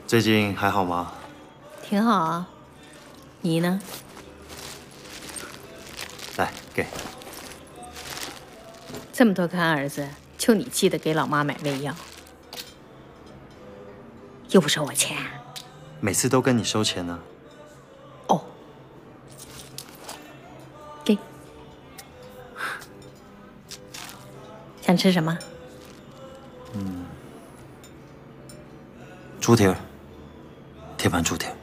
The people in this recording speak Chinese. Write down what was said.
最近还好吗？ 挺好啊。你呢？ 来，给。 这么多干儿子，就你记得给老妈买胃药，又不收我钱。 每次都跟你收钱呢。 哦，给。想吃什么？ 猪蹄儿，铁板猪蹄儿。